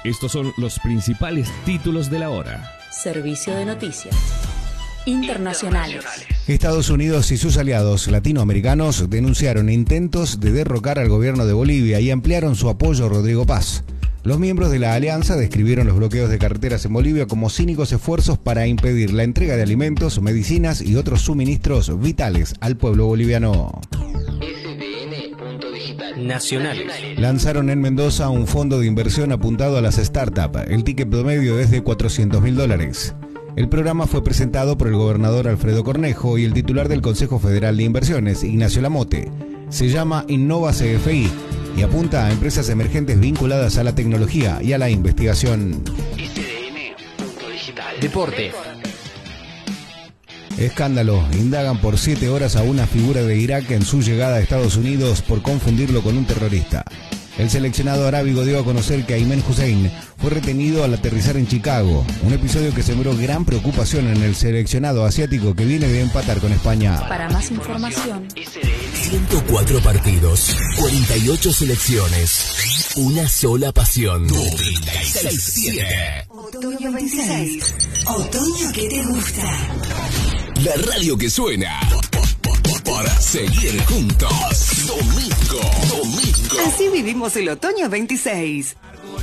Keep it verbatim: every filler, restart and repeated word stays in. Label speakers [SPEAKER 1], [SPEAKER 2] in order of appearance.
[SPEAKER 1] Estos son los principales títulos de la hora.
[SPEAKER 2] Servicio de noticias internacionales.
[SPEAKER 3] Estados Unidos y sus aliados latinoamericanos denunciaron intentos de derrocar al gobierno de Bolivia y ampliaron su apoyo a Rodrigo Paz. Los miembros de la alianza describieron los bloqueos de carreteras en Bolivia como cínicos esfuerzos para impedir la entrega de alimentos, medicinas y otros suministros vitales al pueblo boliviano.
[SPEAKER 4] Nacionales.
[SPEAKER 3] Lanzaron en Mendoza un fondo de inversión apuntado a las startups. El ticket promedio es de cuatrocientos mil dólares. El programa fue presentado por el gobernador Alfredo Cornejo y el titular del Consejo Federal de Inversiones, Ignacio Lamote. Se llama Innova C F I y apunta a empresas emergentes vinculadas a la tecnología y a la investigación.
[SPEAKER 4] Deporte.
[SPEAKER 3] Escándalo. Indagan por siete horas a una figura de Irak en su llegada a Estados Unidos por confundirlo con un terrorista. El seleccionado arábigo dio a conocer que Ayman Hussein fue retenido al aterrizar en Chicago, un episodio que sembró gran preocupación en el seleccionado asiático que viene de empatar con España.
[SPEAKER 2] Para más información,
[SPEAKER 5] ciento cuatro partidos, cuarenta y ocho selecciones, una sola pasión. noventa y seis punto siete.
[SPEAKER 6] Otoño veintiséis. Otoño que te gusta.
[SPEAKER 5] La radio que suena para seguir juntos. Domingo, domingo.
[SPEAKER 6] Así vivimos el otoño veintiséis.